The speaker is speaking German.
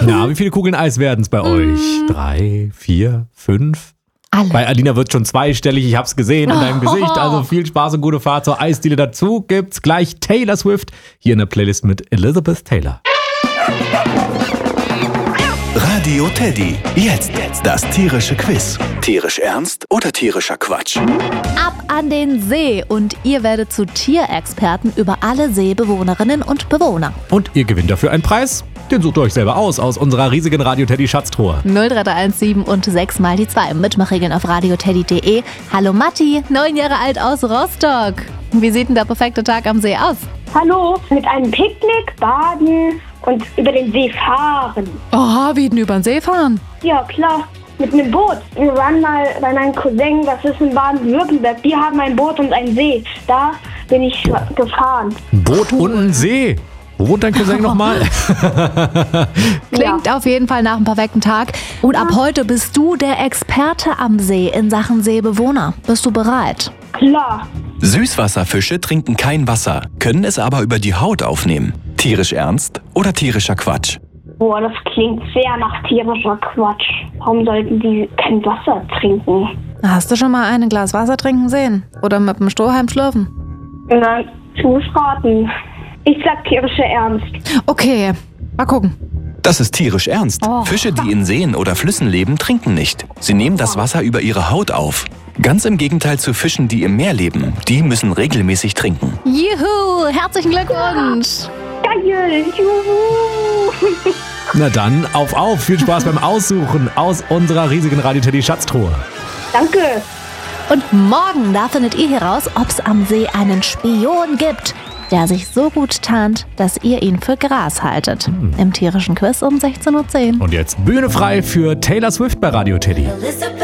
Na, wie viele Kugeln Eis werden es bei euch? 3, 4, 5? Alle. Bei Alina wird schon zweistellig, ich hab's gesehen in deinem Gesicht. Also viel Spaß und gute Fahrt zur Eisdiele. Dazu gibt's gleich Taylor Swift hier in der Playlist mit Elizabeth Taylor. Radio Teddy. Jetzt das tierische Quiz. Tierisch ernst oder tierischer Quatsch? Ab an den See und ihr werdet zu Tierexperten über alle Seebewohnerinnen und Bewohner. Und ihr gewinnt dafür einen Preis. Den sucht ihr euch selber aus unserer riesigen Radio Teddy Schatztruhe. 03317 und 6 mal die 2. Mitmachregeln auf radioteddy.de. Hallo Matti, 9 Jahre alt aus Rostock. Wie sieht denn der perfekte Tag am See aus? Hallo, mit einem Picknick, baden und über den See fahren. Oh, wie denn über den See fahren? Ja, klar, mit einem Boot. Wir waren mal bei meinem Cousin, das ist in Baden-Württemberg. Die haben ein Boot und einen See. Da bin ich gefahren. Ein Boot und ein See. Wo wohnt dein Cousin nochmal? Klingt auf jeden Fall nach einem perfekten Tag. Und ab heute bist du der Experte am See in Sachen Seebewohner. Bist du bereit? Klar. Süßwasserfische trinken kein Wasser, können es aber über die Haut aufnehmen. Tierisch ernst oder tierischer Quatsch? Boah, das klingt sehr nach tierischer Quatsch. Warum sollten die kein Wasser trinken? Hast du schon mal ein Glas Wasser trinken sehen? Oder mit dem Strohhalm schlürfen? Nein, ich muss raten. Ich sag tierischer Ernst. Okay, mal gucken. Das ist tierisch ernst. Oh. Fische, die in Seen oder Flüssen leben, trinken nicht. Sie nehmen das Wasser über ihre Haut auf. Ganz im Gegenteil zu Fischen, die im Meer leben. Die müssen regelmäßig trinken. Juhu, herzlichen Glückwunsch. Geil, juhu. Na dann, auf. Viel Spaß beim Aussuchen aus unserer riesigen Radio Teddy Schatztruhe. Danke. Und morgen, da findet ihr heraus, ob es am See einen Spion gibt, der sich so gut tarnt, dass ihr ihn für Gras haltet. Im tierischen Quiz um 16:10 Uhr. Und jetzt Bühne frei für Taylor Swift bei Radio Teddy. Elizabeth